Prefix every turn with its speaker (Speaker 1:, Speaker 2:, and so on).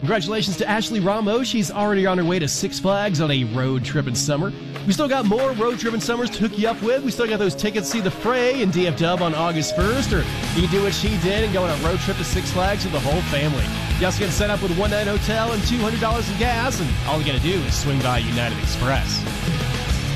Speaker 1: Congratulations to Ashley Ramos. She's already on her way to Six Flags on a road trip in summer. We still got more road trip in summers to hook you up with. We still got those tickets to see The Fray in DF Dub on August 1st, or you can do what she did and go on a road trip to Six Flags with the whole family. You also get set up with a one-night hotel and $200 in gas, and all you got to do is swing by United Express.